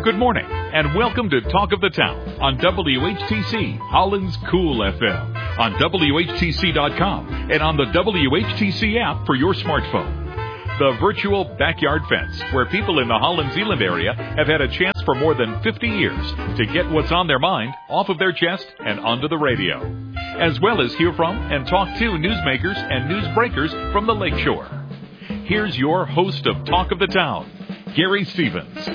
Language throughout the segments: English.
Good morning, and welcome to Talk of the Town on WHTC, Holland's Cool FM, on WHTC.com, and on the WHTC app for your smartphone. The virtual backyard fence, where people in the Holland Zeeland area have had a chance for more than 50 years to get what's on their mind off of their chest and onto the radio, as well as hear from and talk to newsmakers and newsbreakers from the Lakeshore. Here's your host of Talk of the Town, Gary Stevens.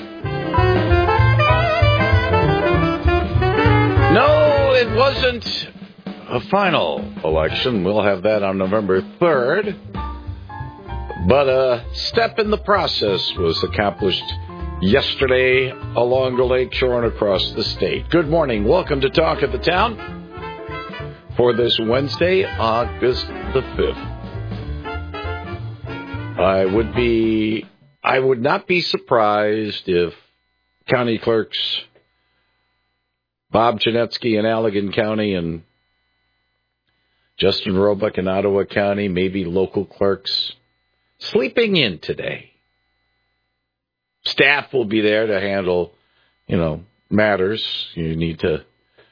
No, it wasn't a final election. We'll have that on November 3rd. But a step in the process was accomplished yesterday along the lakeshore and across the state. Good morning. Welcome to Talk of the Town for this Wednesday, August the 5th. I would not be surprised if county clerks Bob Janetsky in Allegan County and Justin Roebuck in Ottawa County, maybe local clerks, sleeping in today. Staff will be there to handle, matters. You need to,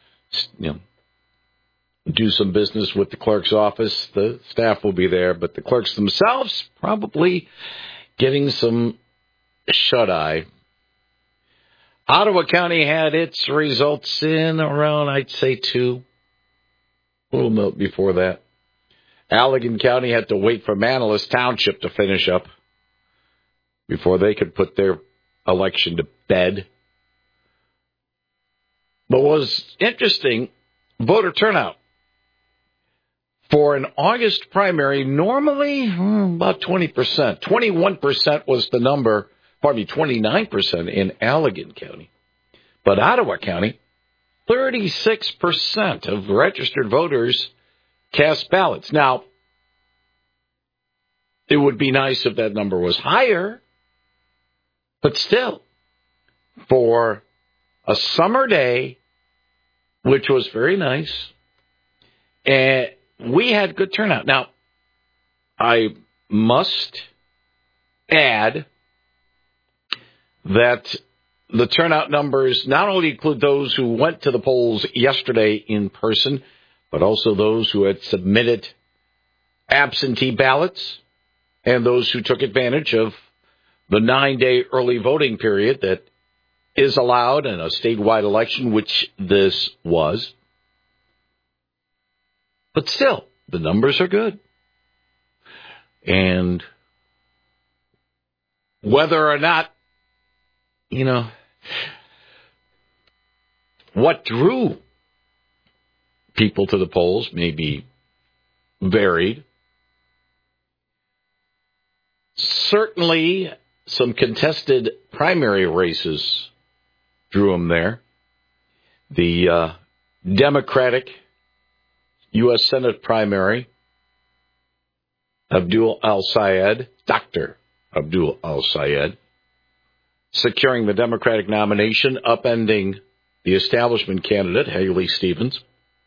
do some business with the clerk's office. The staff will be there, but the clerks themselves probably getting some shut-eye. Ottawa County had its results in around, I'd say, 2. A little bit before that. Allegan County had to wait for Manlius Township to finish up before they could put their election to bed. But what was interesting, voter turnout. For an August primary, normally about 20%. 21% was the number. 29% in Allegan County. But Ottawa County, 36% of registered voters cast ballots. Now, it would be nice if that number was higher, but still, for a summer day, which was very nice, and we had good turnout. Now, I must add that the turnout numbers not only include those who went to the polls yesterday in person, but also those who had submitted absentee ballots and those who took advantage of the 9-day early voting period that is allowed in a statewide election, which this was. But still, the numbers are good. And whether or not what drew people to the polls may be varied. Certainly, some contested primary races drew them there. The Democratic U.S. Senate primary, Abdul Al-Sayed, Dr. Abdul Al-Sayed, securing the Democratic nomination, upending the establishment candidate, Haley Stevens.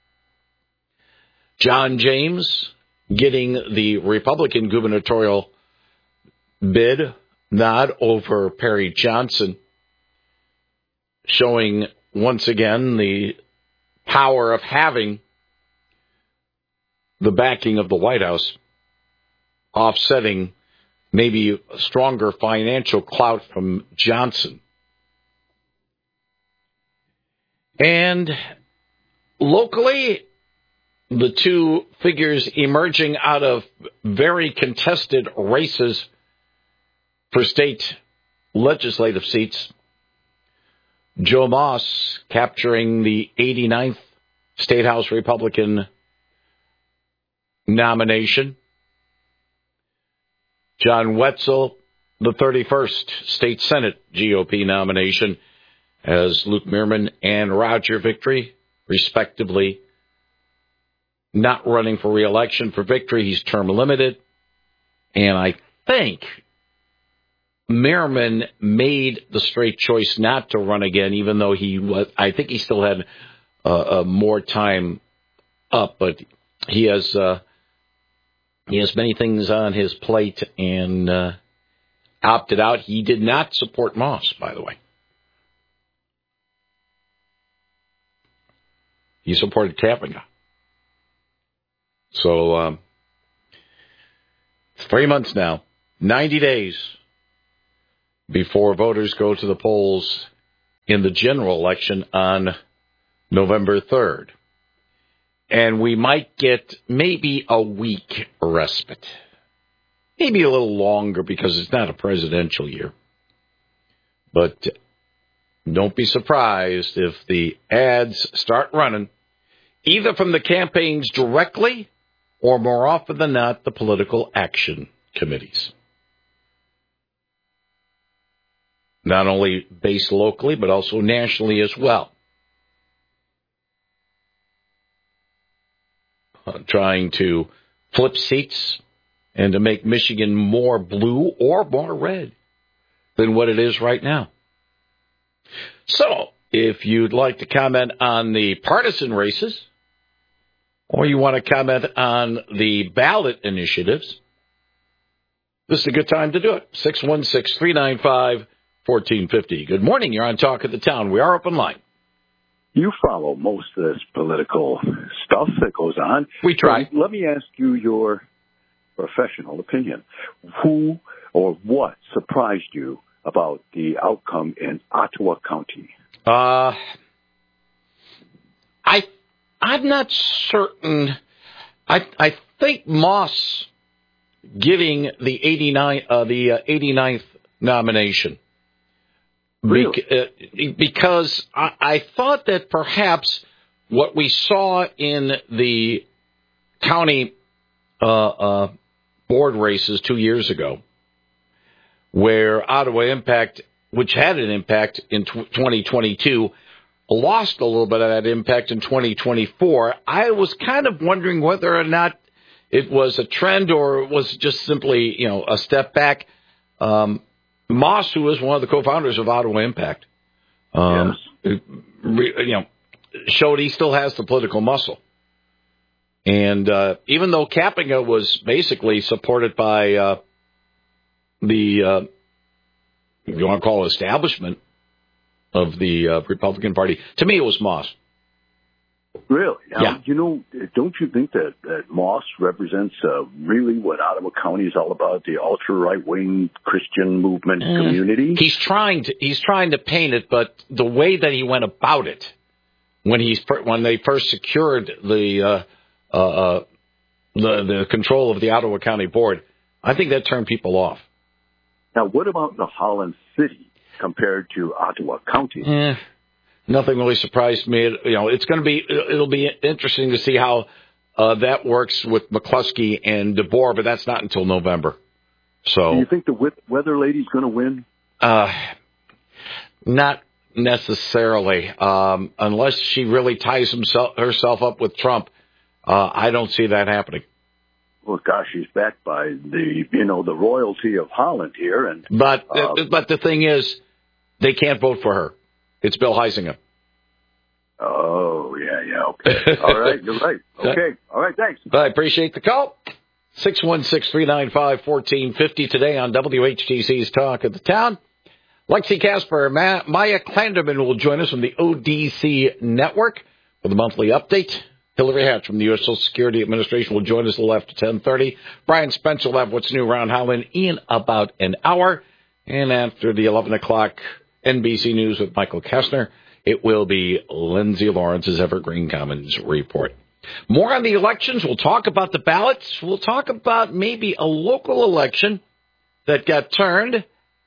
John James getting the Republican gubernatorial bid nod over Perry Johnson, showing once again the power of having the backing of the White House, offsetting maybe a stronger financial clout from Johnson. And locally, the two figures emerging out of very contested races for state legislative seats. Joe Moss capturing the 89th State House Republican nomination. John Wetzel, the 31st State Senate GOP nomination, as Luke Meerman and Roger Victory, respectively, not running for re-election. For Victory, he's term limited. And I think Meerman made the straight choice not to run again, even though I think he still had more time up, but he has many things on his plate and opted out. He did not support Moss, by the way. He supported Kapenga. So, it's 3 months now, 90 days before voters go to the polls in the general election on November 3rd. And we might get maybe a week respite. Maybe a little longer because it's not a presidential year. But don't be surprised if the ads start running, either from the campaigns directly or more often than not, the political action committees. Not only based locally, but also nationally as well. Trying to flip seats and to make Michigan more blue or more red than what it is right now. So, if you'd like to comment on the partisan races, or you want to comment on the ballot initiatives, this is a good time to do it. 616-395-1450. Good morning. You're on Talk of the Town. We are open line. You follow most of this political stuff that goes on. We try. So let me ask you your professional opinion. Who or what surprised you about the outcome in Ottawa County? I'm not certain. I think Moss getting the 89th nomination. Really? Because I thought that perhaps what we saw in the county board races 2 years ago, where Ottawa Impact, which had an impact in 2022, lost a little bit of that impact in 2024. I was kind of wondering whether or not it was a trend or it was just simply, a step back. Moss, who is one of the co-founders of Ottawa Impact, yes. Showed he still has the political muscle. And even though Kapenga was basically supported by the, if you want to call it establishment of the Republican Party, to me it was Moss. Really? Now, yeah. Don't you think that Moss represents really what Ottawa County is all about, the ultra-right-wing Christian movement community? He's trying to paint it, but the way that he went about it, when they first secured the control of the Ottawa County Board, I think that turned people off. Now, what about the Holland City compared to Ottawa County? Nothing really surprised me. It'll be interesting to see how that works with McCluskey and DeBoer, but that's not until November. So, do you think the weather lady's going to win? Not necessarily, unless she really ties herself up with Trump. I don't see that happening. Well, gosh, she's backed by the royalty of Holland here, but the thing is, they can't vote for her. It's Bill Heisinger. Oh, yeah, okay. All right, you're right. Okay, all right, thanks. I appreciate the call. 616-395-1450 today on WHTC's Talk of the Town. Lexi Casper, Maya Klanderman will join us from the ODC Network for the monthly update. Hillary Hatch from the U.S. Social Security Administration will join us a little after 10:30. Brian Spencer will have what's new around Holland in about an hour. And after the 11 o'clock NBC News with Michael Kessner, it will be Lindsay Lawrence's Evergreen Commons Report. More on the elections. We'll talk about the ballots. We'll talk about maybe a local election that got turned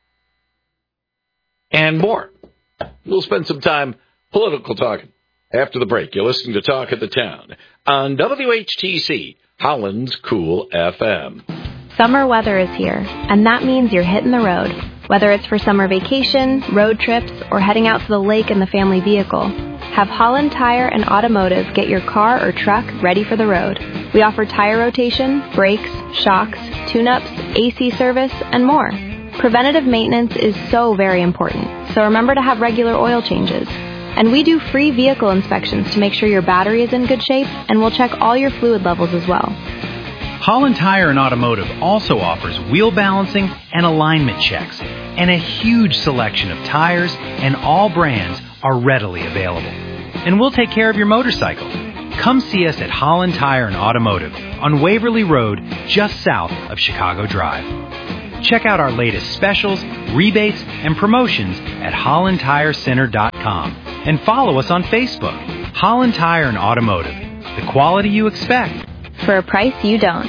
and more. We'll spend some time political talking after the break. You're listening to Talk of the Town on WHTC, Holland's Cool FM. Summer weather is here, and that means you're hitting the road. Whether it's for summer vacation, road trips, or heading out to the lake in the family vehicle, have Holland Tire and Automotive get your car or truck ready for the road. We offer tire rotation, brakes, shocks, tune-ups, AC service, and more. Preventative maintenance is so very important, so remember to have regular oil changes. And we do free vehicle inspections to make sure your battery is in good shape, and we'll check all your fluid levels as well. Holland Tire and Automotive also offers wheel balancing and alignment checks, and a huge selection of tires and all brands are readily available. and we'll take care of your motorcycle. Come see us at Holland Tire and Automotive on Waverly Road, just south of Chicago Drive. Check out our latest specials, rebates, and promotions at HollandTireCenter.com and follow us on Facebook. Holland Tire and Automotive, the quality you expect for a price you don't.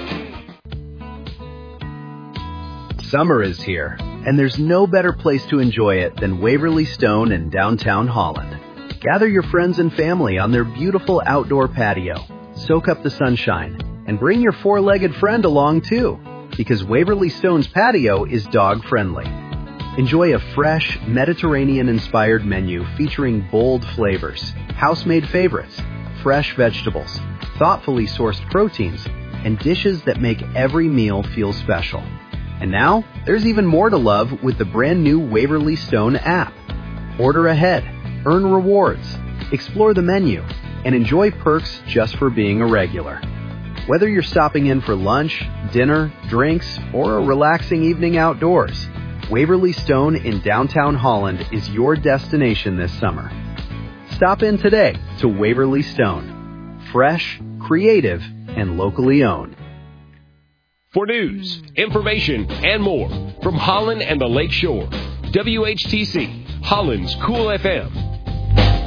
Summer is here, and there's no better place to enjoy it than Waverly Stone in downtown Holland. Gather your friends and family on their beautiful outdoor patio. Soak up the sunshine, and bring your four-legged friend along too, because Waverly Stone's patio is dog-friendly. Enjoy a fresh, Mediterranean-inspired menu featuring bold flavors, house-made favorites, fresh vegetables, thoughtfully sourced proteins, and dishes that make every meal feel special. And now, there's even more to love with the brand new Waverly Stone app. Order ahead, earn rewards, explore the menu, and enjoy perks just for being a regular. Whether you're stopping in for lunch, dinner, drinks, or a relaxing evening outdoors, Waverly Stone in downtown Holland is your destination this summer. Stop in today to Waverly Stone. Fresh, creative, and locally owned. For news, information, and more from Holland and the Lake Shore, WHTC, Holland's Cool FM.